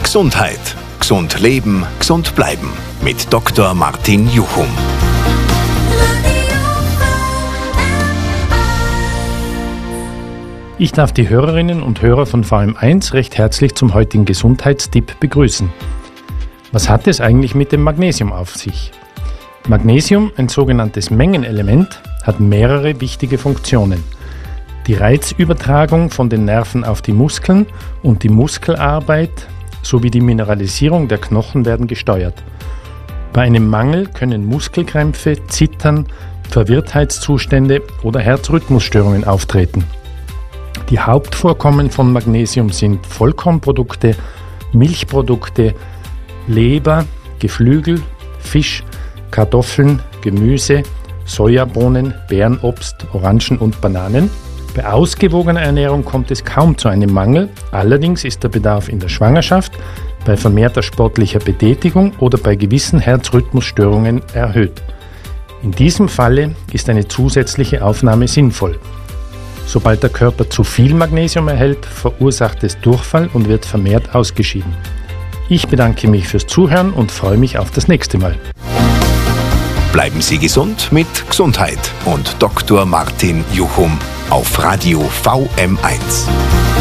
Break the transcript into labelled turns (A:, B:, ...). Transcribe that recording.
A: Gesundheit. Gesund leben, gesund bleiben. Mit Dr. Martin Juchum.
B: Ich darf die Hörerinnen und Hörer von VM1 recht herzlich zum heutigen Gesundheitstipp begrüßen. Was hat es eigentlich mit dem Magnesium auf sich? Magnesium, ein sogenanntes Mengenelement, hat mehrere wichtige Funktionen. Die Reizübertragung von den Nerven auf die Muskeln und die Muskelarbeit sowie die Mineralisierung der Knochen werden gesteuert. Bei einem Mangel können Muskelkrämpfe, Zittern, Verwirrtheitszustände oder Herzrhythmusstörungen auftreten. Die Hauptvorkommen von Magnesium sind Vollkornprodukte, Milchprodukte, Leber, Geflügel, Fisch, Kartoffeln, Gemüse, Sojabohnen, Beerenobst, Orangen und Bananen. Bei ausgewogener Ernährung kommt es kaum zu einem Mangel, allerdings ist der Bedarf in der Schwangerschaft, bei vermehrter sportlicher Betätigung oder bei gewissen Herzrhythmusstörungen erhöht. In diesem Falle ist eine zusätzliche Aufnahme sinnvoll. Sobald der Körper zu viel Magnesium erhält, verursacht es Durchfall und wird vermehrt ausgeschieden. Ich bedanke mich fürs Zuhören und freue mich auf das nächste Mal.
A: Bleiben Sie gesund mit Gesundheit und Dr. Martin Juchum auf Radio VM1.